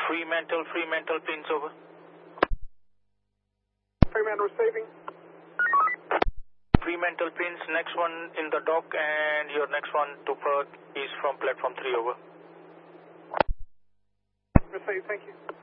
Fremantle, pins over. Fremantle receiving. Fremantle pins, next one in the dock, and your next one to Perth is from platform 3 over. Received, thank you.